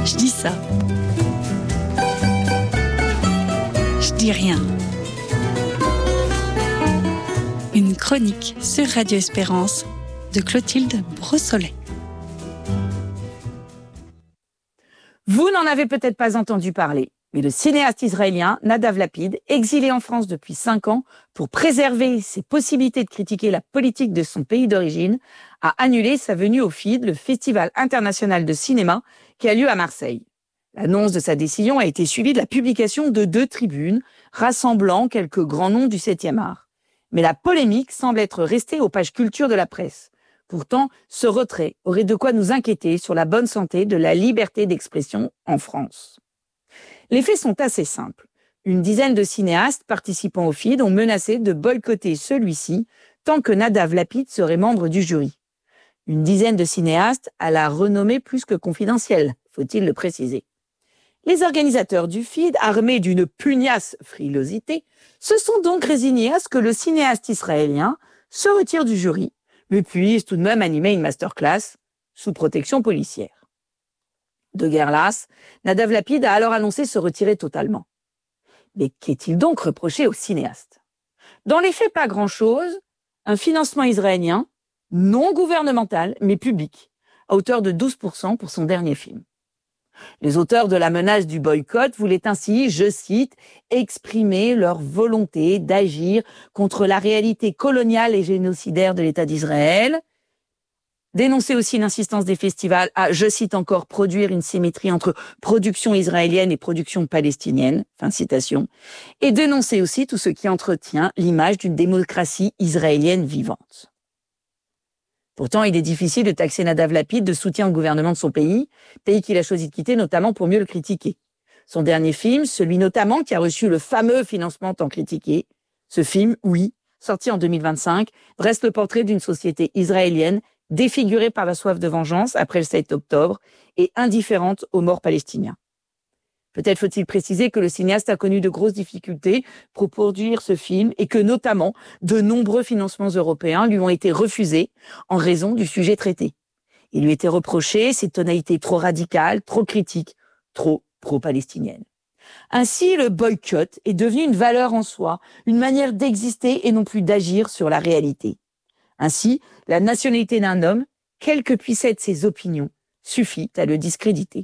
Je dis ça. Je dis rien. Une chronique sur Radio Espérance de Clotilde Brossolet. Vous n'en avez peut-être pas entendu parler, mais le cinéaste israélien Nadav Lapid, exilé en France depuis 5 ans pour préserver ses possibilités de critiquer la politique de son pays d'origine, a annulé sa venue au FID, le Festival international de cinéma, qui a lieu à Marseille. L'annonce de sa décision a été suivie de la publication de 2 tribunes rassemblant quelques grands noms du 7e art. Mais la polémique semble être restée aux pages culture de la presse. Pourtant, ce retrait aurait de quoi nous inquiéter sur la bonne santé de la liberté d'expression en France. Les faits sont assez simples. Une dizaine de cinéastes participant au FID ont menacé de boycotter celui-ci tant que Nadav Lapid serait membre du jury. Une dizaine de cinéastes à la renommée plus que confidentielle, faut-il le préciser. Les organisateurs du FID, armés d'une pugnace frilosité, se sont donc résignés à ce que le cinéaste israélien se retire du jury, mais puisse tout de même animer une masterclass sous protection policière. De guerre lasse, Nadav Lapid a alors annoncé se retirer totalement. Mais qu'est-il donc reproché au cinéaste ? Dans les faits, pas grand-chose, un financement israélien, non gouvernemental, mais public, à hauteur de 12% pour son dernier film. Les auteurs de la menace du boycott voulaient ainsi, je cite, exprimer leur volonté d'agir contre la réalité coloniale et génocidaire de l'État d'Israël, dénoncer aussi l'insistance des festivals à, je cite encore, produire une symétrie entre production israélienne et production palestinienne, fin de citation, et dénoncer aussi tout ce qui entretient l'image d'une démocratie israélienne vivante. Pourtant, il est difficile de taxer Nadav Lapid de soutien au gouvernement de son pays qu'il a choisi de quitter notamment pour mieux le critiquer. Son dernier film, celui notamment qui a reçu le fameux financement tant critiqué, ce film, oui, sorti en 2025, dresse le portrait d'une société israélienne défigurée par la soif de vengeance après le 7 octobre et indifférente aux morts palestiniens. Peut-être faut-il préciser que le cinéaste a connu de grosses difficultés pour produire ce film et que notamment de nombreux financements européens lui ont été refusés en raison du sujet traité. Il lui était reproché ses tonalités trop radicales, trop critiques, trop pro-palestiniennes. Ainsi, le boycott est devenu une valeur en soi, une manière d'exister et non plus d'agir sur la réalité. Ainsi, la nationalité d'un homme, quelles que puissent être ses opinions, suffit à le discréditer.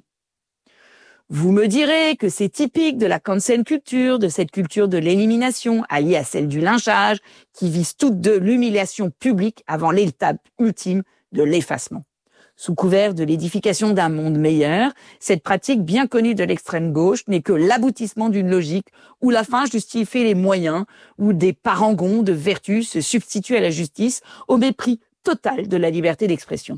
Vous me direz que c'est typique de la cancel culture, de cette culture de l'élimination, alliée à celle du lynchage, qui vise toutes deux l'humiliation publique avant l'étape ultime de l'effacement. Sous couvert de l'édification d'un monde meilleur, cette pratique bien connue de l'extrême gauche n'est que l'aboutissement d'une logique où la fin justifie les moyens, où des parangons de vertu se substituent à la justice au mépris total de la liberté d'expression.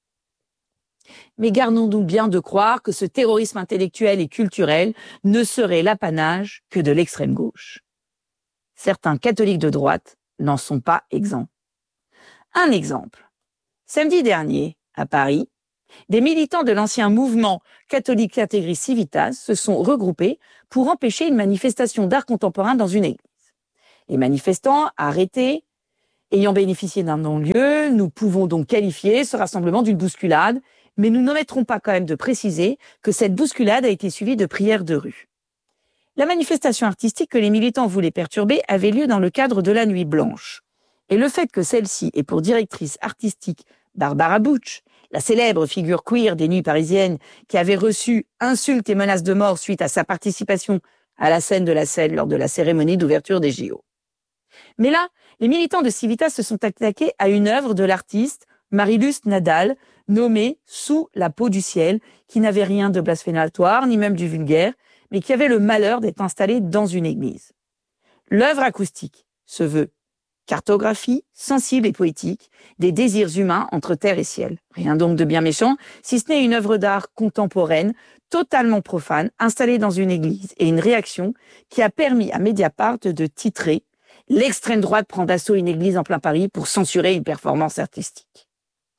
Mais gardons-nous bien de croire que ce terrorisme intellectuel et culturel ne serait l'apanage que de l'extrême gauche. Certains catholiques de droite n'en sont pas exempts. Un exemple. Samedi dernier, à Paris, des militants de l'ancien mouvement catholique Integris Civitas se sont regroupés pour empêcher une manifestation d'art contemporain dans une église. Les manifestants arrêtés, ayant bénéficié d'un non-lieu, nous pouvons donc qualifier ce rassemblement d'une bousculade, mais nous n'omettrons pas quand même de préciser que cette bousculade a été suivie de prières de rue. La manifestation artistique que les militants voulaient perturber avait lieu dans le cadre de la Nuit Blanche. Et le fait que celle-ci ait pour directrice artistique Barbara Butch, la célèbre figure queer des nuits parisiennes qui avait reçu insultes et menaces de mort suite à sa participation à la scène de la Seine lors de la cérémonie d'ouverture des JO. Mais là, les militants de Civitas se sont attaqués à une œuvre de l'artiste Marie-Luce Nadal, nommée Sous la peau du ciel, qui n'avait rien de blasphématoire, ni même du vulgaire, mais qui avait le malheur d'être installée dans une église. L'œuvre acoustique se veut cartographie sensible et poétique des désirs humains entre terre et ciel. Rien donc de bien méchant, si ce n'est une œuvre d'art contemporaine, totalement profane, installée dans une église, et une réaction qui a permis à Mediapart de titrer « L'extrême droite prend d'assaut une église en plein Paris pour censurer une performance artistique ».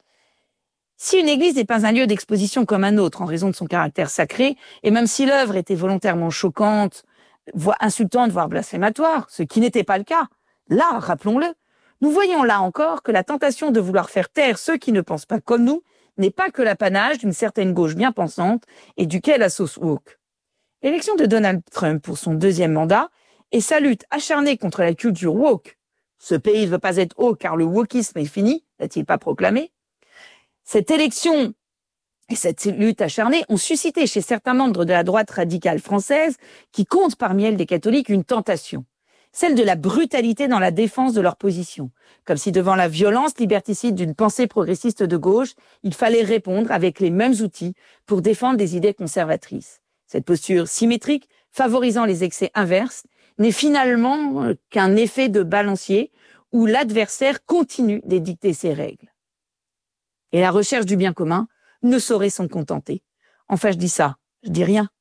Si une église n'est pas un lieu d'exposition comme un autre en raison de son caractère sacré, et même si l'œuvre était volontairement choquante, voire insultante, voire blasphématoire, ce qui n'était pas le cas, là, rappelons-le, nous voyons là encore que la tentation de vouloir faire taire ceux qui ne pensent pas comme nous n'est pas que l'apanage d'une certaine gauche bien pensante éduquée à la sauce woke. L'élection de Donald Trump pour son deuxième mandat et sa lutte acharnée contre la culture woke. Ce pays ne veut pas être woke car le wokisme est fini, n'a-t-il pas proclamé? Cette élection et cette lutte acharnée ont suscité chez certains membres de la droite radicale française, qui comptent parmi elles des catholiques, une tentation. Celle de la brutalité dans la défense de leur position. Comme si devant la violence liberticide d'une pensée progressiste de gauche, il fallait répondre avec les mêmes outils pour défendre des idées conservatrices. Cette posture symétrique, favorisant les excès inverses, n'est finalement qu'un effet de balancier où l'adversaire continue d'édicter ses règles. Et la recherche du bien commun ne saurait s'en contenter. Enfin, je dis ça, je dis rien.